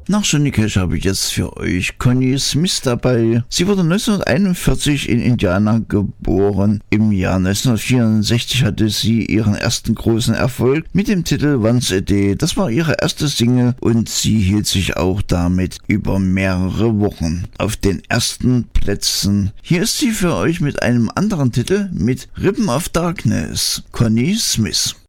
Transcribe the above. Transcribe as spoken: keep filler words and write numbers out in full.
Nach Johnny Cash habe ich jetzt für euch Connie Smith dabei. Sie wurde neunzehnhunderteinundvierzig in Indiana geboren. Im Jahr neunzehnhundertvierundsechzig hatte sie ihren ersten großen Erfolg mit dem Titel Once a Day. Das war ihre erste Single und sie hielt sich auch damit über mehrere Wochen auf den ersten Plätzen. Hier ist sie für euch mit einem anderen Titel, mit Ribbon of Darkness. Connie Smith.